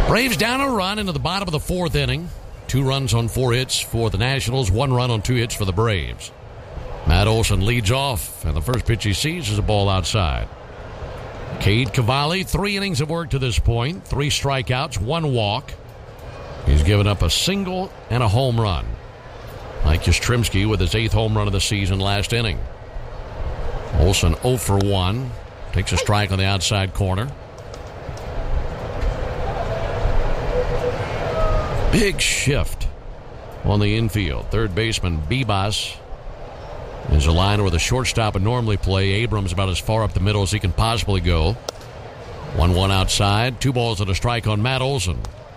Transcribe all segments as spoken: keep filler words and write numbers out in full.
Braves down a run into the bottom of the fourth inning. Two runs on four hits for the Nationals, one run on two hits for the Braves. Matt Olson leads off, and the first pitch he sees is a ball outside. Cade Cavalli, three innings of work to this point, three strikeouts, one walk. He's given up a single and a home run. Mike Yastrzemski with his eighth home run of the season last inning. Olson oh for one, takes a strike on the outside corner. Big shift on the infield. Third baseman Bibas is a line where the shortstop would normally play. Abrams about as far up the middle as he can possibly go. one one outside. Two balls and a strike on Matt Olson.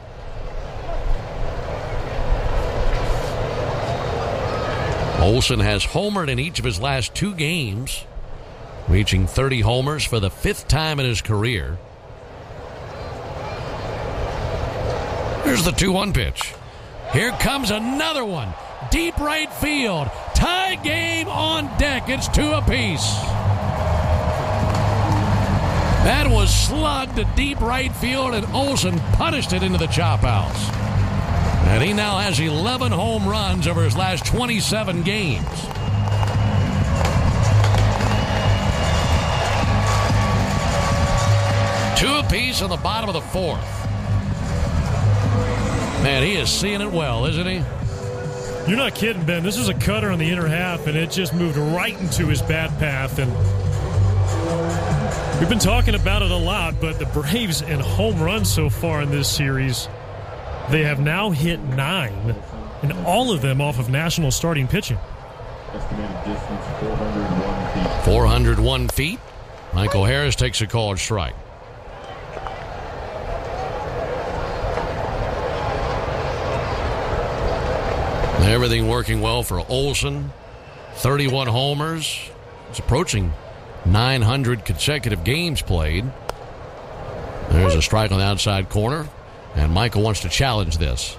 Olson has homered in each of his last two games, reaching thirty homers for the fifth time in his career. Here's the two one pitch. Here comes another one. Deep right field. Tie game on deck. It's two apiece. That was slugged to deep right field, and Olson punished it into the chop house. And he now has eleven home runs over his last twenty-seven games. Two apiece in the bottom of the fourth. Man, he is seeing it well, isn't he? You're not kidding, Ben. This is a cutter on the inner half, and it just moved right into his bat path. And we've been talking about it a lot, but the Braves in home runs so far in this series, they have now hit nine, and all of them off of National starting pitching. Estimated distance four hundred one feet. four hundred one feet. Michael Harris takes a called strike. Everything working well for Olson. thirty-one homers. He's approaching nine hundred consecutive games played. There's a strike on the outside corner, and Michael wants to challenge this.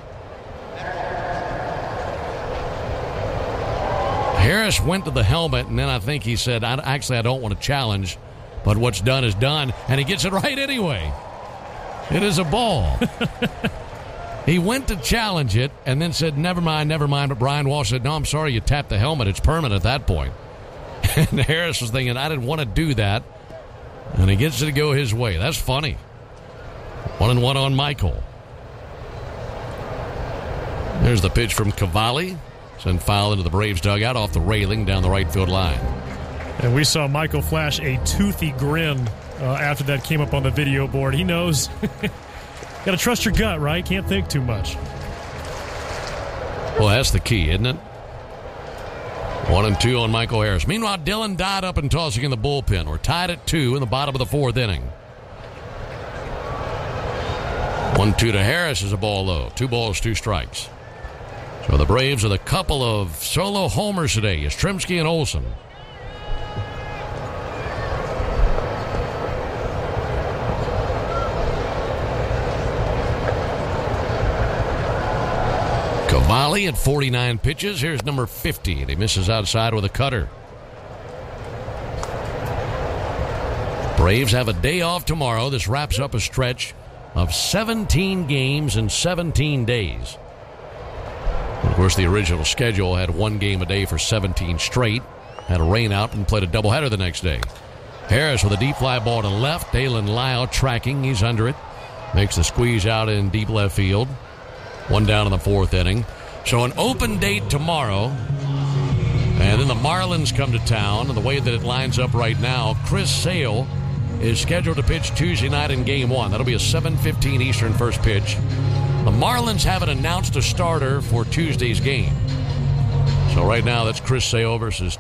Harris went to the helmet, and then I think he said, I, actually, I don't want to challenge, but what's done is done, and he gets it right anyway. It is a ball. He went to challenge it and then said, never mind, never mind. But Brian Walsh said, no, I'm sorry, you tapped the helmet. It's permanent at that point. And Harris was thinking, I didn't want to do that. And he gets it to go his way. That's funny. One and one on Michael. There's the pitch from Cavalli. Sent foul into the Braves dugout off the railing down the right field line. And we saw Michael flash a toothy grin uh, after that came up on the video board. He knows. Got to trust your gut, right? Can't think too much. Well, that's the key, isn't it? One and two on Michael Harris. Meanwhile, Dylan Dodd up and tossing in the bullpen. We're tied at two in the bottom of the fourth inning. one two to Harris is a ball low. Two balls, two strikes. So the Braves with a couple of solo homers today. Yastrzemski and Olson. Cavalli at forty-nine pitches. Here's number fifty, and he misses outside with a cutter. Braves have a day off tomorrow. This wraps up a stretch of seventeen games in seventeen days. Of course, the original schedule had one game a day for seventeen straight. Had a rain out and played a doubleheader the next day. Harris with a deep fly ball to left. Dalen Lyle tracking. He's under it. Makes the squeeze out in deep left field. One down in the fourth inning. So an open date tomorrow. And then the Marlins come to town. And the way that it lines up right now, Chris Sale is scheduled to pitch Tuesday night in game one. That'll be a seven fifteen Eastern first pitch. The Marlins haven't announced a starter for Tuesday's game. So right now, that's Chris Sale versus